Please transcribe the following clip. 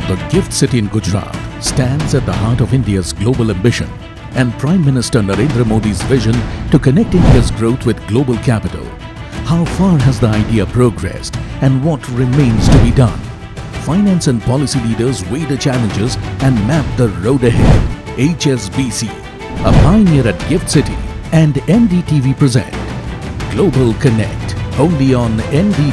The GIFT City in Gujarat stands at the heart of India's global ambition and Prime Minister Narendra Modi's vision to connect India's growth with global capital. How far has the idea progressed and what remains to be done? Finance and policy leaders weigh the challenges and map the road ahead. HSBC, a pioneer at GIFT City, and NDTV present Global Connect, only on NDTV.